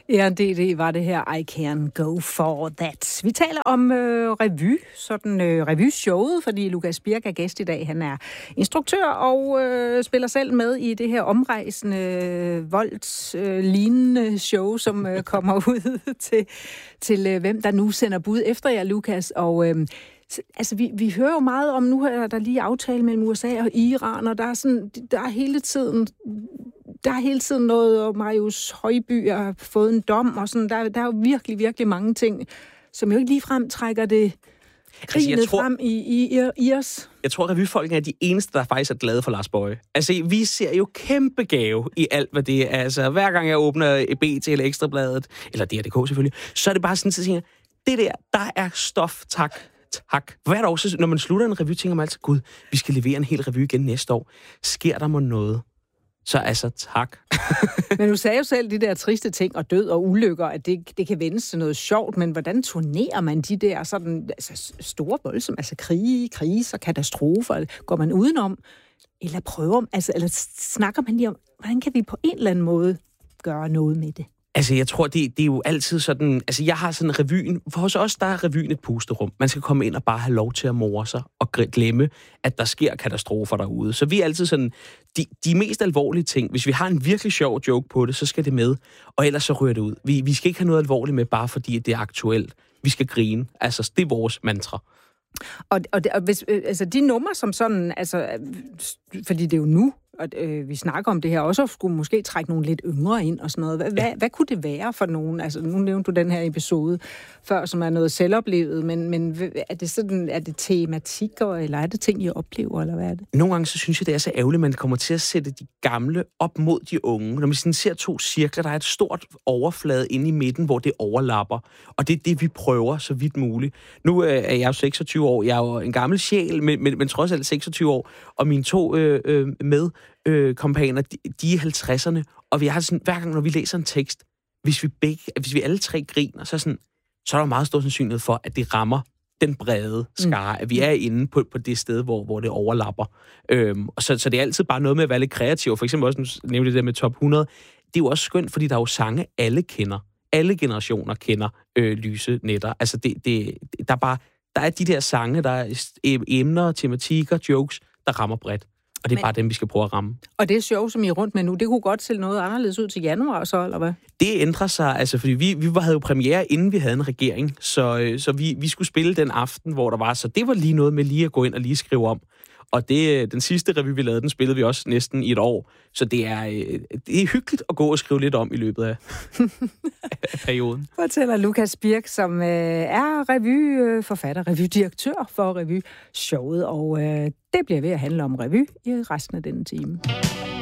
RNDD var det her, I Can Go For That. Vi taler om revy, sådan revyshowet, fordi Lukas Birk er gæst i dag. Han er instruktør og spiller selv med i det her omrejsende, voldslignende show, som kommer ud til hvem der nu sender bud efter jer, Lukas. Og altså, vi hører jo meget om, nu er der lige aftale mellem USA og Iran, og der er hele tiden noget, og Marius Højby har fået en dom, og sådan, der er jo virkelig, virkelig mange ting, som jo ikke ligefrem trækker det grinet frem i os. Jeg tror, revyfolkene er de eneste, der faktisk er glade for Lars Boje. Altså, vi ser jo kæmpe gave i alt, hvad det er. Altså, hver gang jeg åbner BT eller Ekstrabladet, eller DRDK selvfølgelig, så er det bare sådan, at jeg tænker, der er stof, tak. Hvert år, så, når man slutter en revy, tænker man altid, gud, vi skal levere en hel revy igen næste år. Sker der må noget? Så altså, tak. Men du sagde jo selv de der triste ting og død og ulykker, at det kan vendes til noget sjovt, men hvordan turnerer man de der sådan, altså, store voldsomme, altså krige, kriser, katastrofer? Går man udenom? Eller prøver, altså, eller snakker man lige om, hvordan kan vi på en eller anden måde gøre noget med det? Altså, jeg tror, det er jo altid sådan... Altså, jeg har sådan revyen... For hos os, der er revyen et pusterum. Man skal komme ind og bare have lov til at more sig og glemme, at der sker katastrofer derude. Så vi er altid sådan... De mest alvorlige ting, hvis vi har en virkelig sjov joke på det, så skal det med. Og ellers så ryger det ud. Vi skal ikke have noget alvorligt med, bare fordi det er aktuelt. Vi skal grine. Altså, det er vores mantra. Og hvis, altså, de numre som sådan... Altså, fordi det er jo nu, og vi snakker om det her, også skulle måske trække nogle lidt yngre ind og sådan noget. Hvad kunne det være for nogen? Altså, nu nævnte du den her episode før, som er noget selvoplevet, men er det sådan, er det tematikker, eller er det ting, I oplever, eller hvad er det? Nogle gange, så synes jeg, det er så ærgerligt, at man kommer til at sætte de gamle op mod de unge. Når man sådan ser to cirkler, der er et stort overflade inde i midten, hvor det overlapper. Og det er det, vi prøver så vidt muligt. Nu er jeg jo 26 år. Jeg er jo en gammel sjæl, men trods alt 26 år. Og mine to kompaner, de er 50'erne, og vi har sådan, hver gang, når vi læser en tekst, hvis vi alle tre griner, så er der meget stor sandsynlighed for, at det rammer den brede skare, at vi er inde på det sted, hvor det overlapper. Og så det er altid bare noget med at være lidt kreativ. For eksempel også, nu nævnte det der med top 100, det er jo også skønt, fordi der er jo sange, alle kender. Alle generationer kender Lyse Nætter. Altså, der er de der sange, der er emner, tematikker, jokes, der rammer bredt. Og det er bare dem, vi skal prøve at ramme. Og det show, som I er rundt med nu, det kunne godt se noget anderledes ud til januar så, eller hvad? Det ændrer sig, altså, fordi vi havde jo premiere, inden vi havde en regering. Så vi skulle spille den aften, hvor der var, så det var lige noget med lige at gå ind og lige skrive om. Og den sidste revy, vi lavede, den spillede vi også næsten i et år. Så det er hyggeligt at gå og skrive lidt om i løbet af perioden. Fortæller Lukas Birk, som er revyforfatter, revydirektør for revyshowet. Og det bliver ved at handle om revy i resten af denne time.